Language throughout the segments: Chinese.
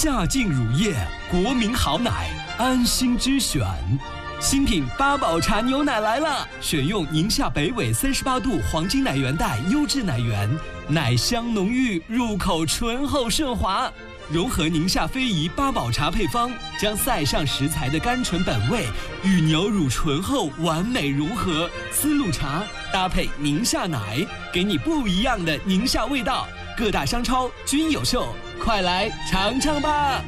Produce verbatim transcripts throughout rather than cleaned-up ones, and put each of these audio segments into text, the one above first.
夏净乳业，国民好奶，安心之选。新品八宝茶牛奶来了，选用宁夏北纬三十八度黄金奶源带优质奶源，奶香浓郁，入口醇厚顺滑。融合宁夏非遗八宝茶配方，将塞上食材的甘醇本味与牛乳醇厚完美融合，丝路茶搭配宁夏奶，给你不一样的宁夏味道。各大商超均有售，快来尝尝吧！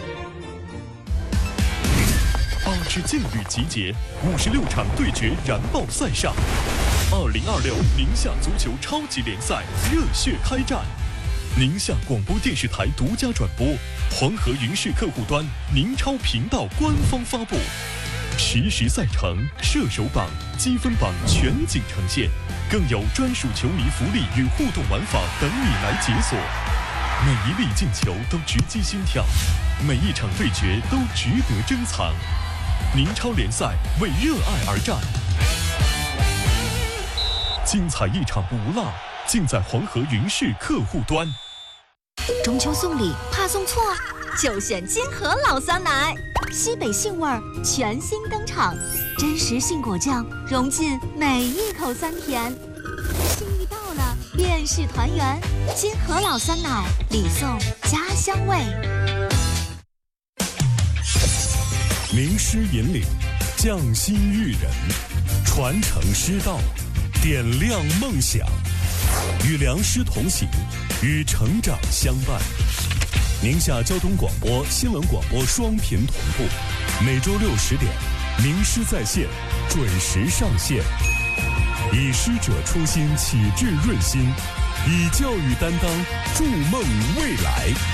八支劲旅集结，五十六场对决燃爆赛上。二零二六宁夏足球超级联赛热血开战。宁夏广播电视台独家转播，黄河云视客户端宁超频道官方发布，实时赛程、射手榜、积分榜全景呈现，更有专属球迷福利与互动玩法等你来解锁。每一粒进球都直击心跳，每一场对决都值得珍藏。宁超联赛为热爱而战，精彩一场不落，尽在黄河云视客户端。 中秋送礼怕送错，就选金河老酸奶，西北杏味儿全新登场，真实杏果酱融进每一口酸甜，心意到了便是团圆。金河老酸奶，礼送家乡味。 名师引领，匠心育人，传承师道，点亮梦想，与良师同行，与成长相伴。宁夏交通广播、新闻广播双频同步，每周六十点，名师在线准时上线。以师者初心，启智润心，以教育担当，筑梦未来。